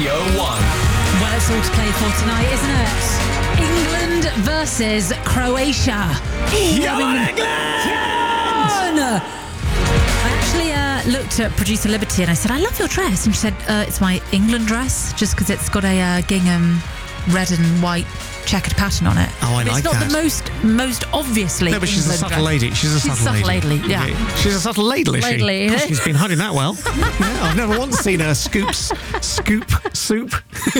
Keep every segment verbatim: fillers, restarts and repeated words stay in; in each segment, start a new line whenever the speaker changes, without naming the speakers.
Radio one.
Well, it's all to play for tonight, isn't it? England versus Croatia.
Come on, England!
I actually uh, looked at producer Liberty and I said, I love your dress. And she said, uh, it's my England dress, just because it's got a uh, gingham red and white checkered pattern on it.
Oh, I
but
like
it's not
that.
the most most obviously
No, but she's a
England
subtle
dress.
lady. She's a
She's
subtle,
subtle lady, yeah.
She's a subtle ladle, is she?
Ladly.
Oh, she's been hiding that well. Yeah, I've never once seen her scoops, scoop soup.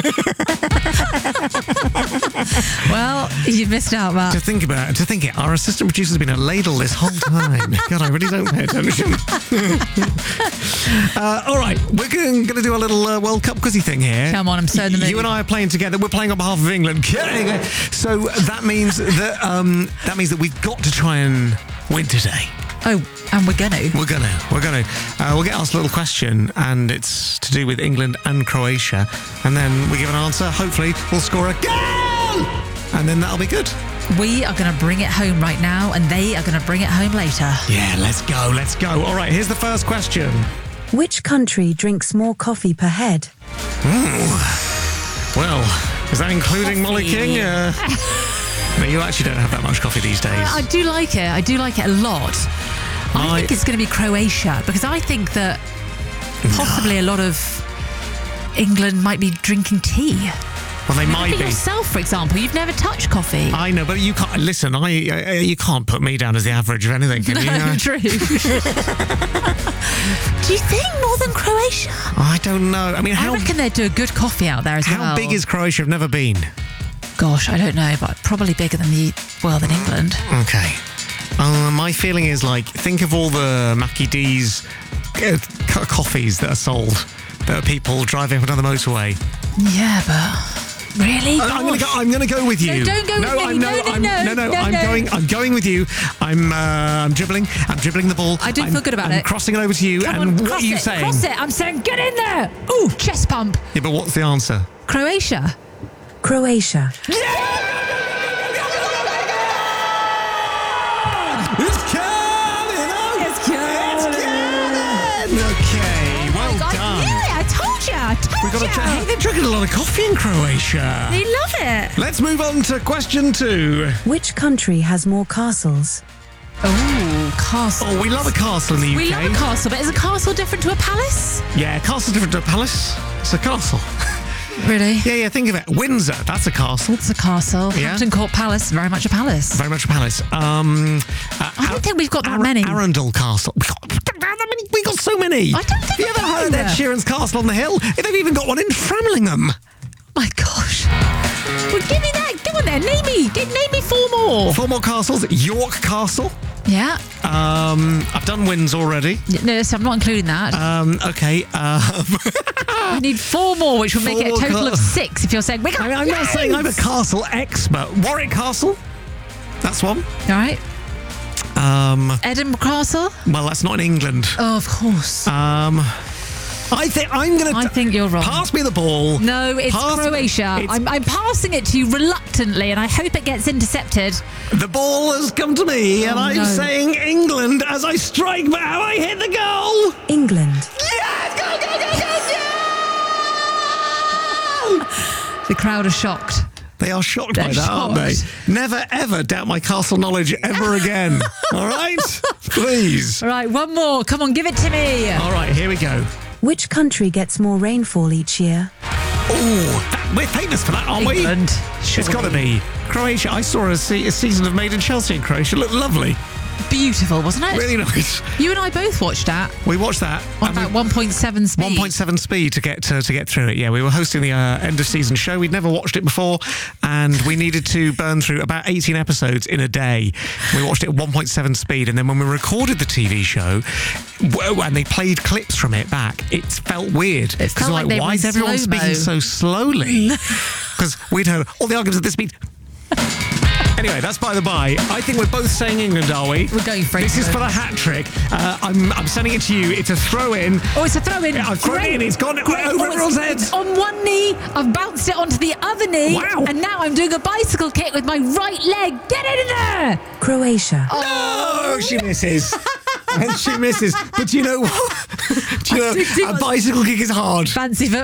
Well, you've missed out, Matt.
To think about it, to think it, our assistant producer's been a ladle this whole time. God, I really don't pay attention. uh, all right, we're going to do a little uh, World Cup quizzy thing here.
Come on, I'm so in the mood.
You and I are playing together. We're playing on behalf of England. So that means that um, that means that we've got to try and win today.
Oh, and we're going to.
We're gonna, we're gonna. Uh, we'll get asked a little question, and it's to do with England and Croatia, and then we give an answer. Hopefully, we'll score a goal, and then that'll be good.
We are going to bring it home right now, and they are going to bring it home later.
Yeah, let's go, let's go. All right, here's the first question.
Which country drinks more coffee per head?
Ooh. Well, is that including
Coffee.
Molly King? Uh, no, you actually don't have that much coffee these days.
I do like it. I do like it a lot. I
I-
think it's going to be Croatia, because I think that possibly a lot of England might be drinking tea.
Well, they
Look
might
at
be.
yourself, for example. You've never touched coffee.
I know, but you can't listen. I uh, you can't put me down as the average of anything, can you?
No,
Uh,
true. Do you think more than Croatia?
I don't know. I mean,
I
how
reckon they'd do a good coffee out there as
how
well.
big is Croatia? I've never been.
Gosh, I don't know, but probably bigger than the well than England.
Okay. Uh, my feeling is like, think of all the Mackie D's uh, co- coffees that are sold, that are people driving up another motorway.
Yeah, but really?
I- I'm going to go. I'm going to go with you.
No, don't go
no,
with me.
I'm,
No, no,
I'm,
no,
no, no,
no,
I'm
no.
going. I'm going with you. I'm. Uh, I'm dribbling. I'm dribbling the ball.
I do
I'm,
feel good about
I'm
it.
crossing it over to you.
Come
and
on,
what
cross
are you
it,
saying?
Cross it. I'm saying get in there. Ooh, chest pump.
Yeah, but what's the answer?
Croatia.
Croatia.
It's coming on.
It's coming.
Okay, well
I
done.
knew it. I told you. I told
We've got
you.
to. Hey, they're drinking a lot of coffee in Croatia.
They love it.
Let's move on to question two.
Which country has more castles?
Oh, castle.
Oh, we love a castle in the U K.
We love a castle, but is a castle different to a palace?
Yeah, castle's different to a palace. It's a castle.
Really?
Yeah, yeah, think of it. Windsor, that's a castle.
It's a castle.
Yeah.
Hampton Court Palace, very much a palace.
Very much a palace. Um, uh,
I don't think we've got that
Ar-
many.
Arundel Castle. We got, that many. We got so many.
I don't think
Have you ever
we
heard
do.
Ed Sheeran's Castle on the Hill? They've even got one in Framlingham.
My gosh. Well, give me that. Go on then. Name me. Give, name me four more.
Four more castles. York Castle.
Yeah.
Um, I've done Windsor already.
No, so I'm not including that.
Um, okay. Um,
I need four more, which will make it a
Four
total
ca-
of six if you're saying... We got
I mean, I'm not
loads.
saying I'm a castle expert. Warwick Castle. That's one.
All right.
Um,
Edinburgh Castle?
well, that's not in England.
Oh, of course.
Um, I think I'm going to...
I think you're wrong.
Pass me the ball.
No, it's
Pass-
Croatia.
it's-
I'm, I'm passing it to you reluctantly, and I hope it gets intercepted.
The ball has come to me, and
Oh,
I'm
no.
saying England as I strike, but have I hit the goal?
England.
Yes! Go, go, go, go, go!
The crowd are shocked.
They are shocked by
They're
that, aren't they?
shocked.
Never, ever doubt my castle knowledge ever again. All right? Please.
All right, one more. Come on, give it to me.
All right, here we go.
Which country gets more rainfall each year?
Oh, we're famous for that, aren't
England.
we? It's got to be. Croatia. I saw a, se- a season of Made in Chelsea in Croatia. It looked lovely.
Beautiful, wasn't it?
Really nice.
You and I both watched that
We watched that.
on
and
about
we-
one point seven speed.
one point seven speed to get to, to get through it. Yeah, we were hosting the uh, end of season show. We'd never watched it before, and we needed to burn through about eighteen episodes in a day. We watched it at one point seven speed, and then when we recorded the T V show, w- and they played clips from it back, it felt weird.
It felt
we're
like they
why
were
is
in
everyone
slow-mo."
speaking so slowly? Because we'd heard all the arguments at this speed. Anyway, that's by the by. I think we're both saying England, are we?
We're going for
This is for the hat trick. Uh, I'm, I'm sending it to you. It's a throw in.
Oh, it's a throw in.
Yeah, I've thrown it in. It's gone over
Oh,
everyone's
it's-
heads.
it's on one knee. I've bounced it onto the other knee.
Wow.
And now I'm doing a bicycle kick with my right leg. Get it in there.
Croatia.
Oh, she misses. And she misses. But do you know what? Do you know,
I think she
a
was-
bicycle kick is hard.
Fancy football.